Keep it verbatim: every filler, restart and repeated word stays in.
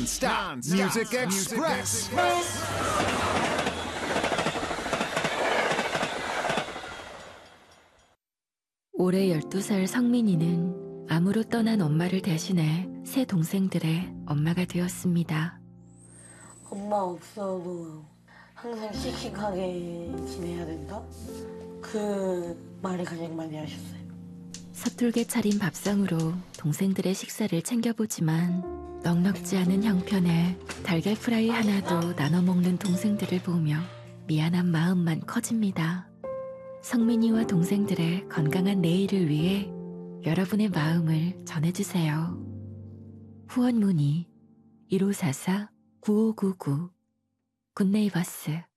Non-stop Music Express. 올해 열두 살 성민이는 암으로 떠난 엄마를 대신해 세 동생들의 엄마가 되었습니다. 엄마 없어도 항상 씩씩하게 지내야 된다? 그 말을 가장 많이 하셨어요. 서툴게 차린 밥상으로 동생들의 식사를 챙겨보지만 넉넉지 않은 형편에 달걀 프라이 하나도 나눠 먹는 동생들을 보며 미안한 마음만 커집니다. 성민이와 동생들의 건강한 내일을 위해 여러분의 마음을 전해주세요. 후원 문의 일오사사 구오구구 굿네이버스